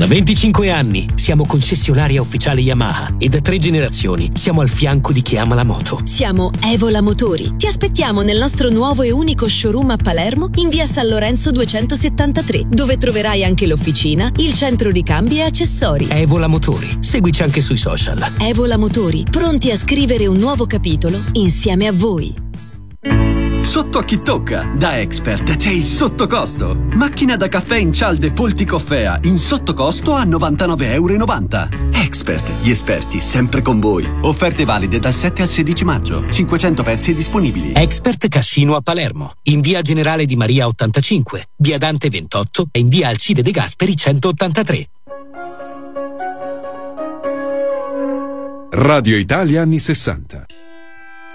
Da 25 anni siamo concessionaria ufficiale Yamaha e da 3 generazioni siamo al fianco di chi ama la moto. Siamo Evola Motori. Ti aspettiamo nel nostro nuovo e unico showroom a Palermo in via San Lorenzo 273, dove troverai anche l'officina, il centro ricambi e accessori. Evola Motori. Seguici anche sui social. Evola Motori, pronti a scrivere un nuovo capitolo insieme a voi. Sotto a chi tocca, da Expert c'è il sottocosto. Macchina da caffè in cialde Polticoffea in sottocosto a €99,90. Expert, gli esperti sempre con voi. Offerte valide dal 7 al 16 maggio. 500 pezzi disponibili. Expert Cascino a Palermo, in via Generale Di Maria 85, via Dante 28 e in via Alcide De Gasperi 183. Radio Italia anni 60.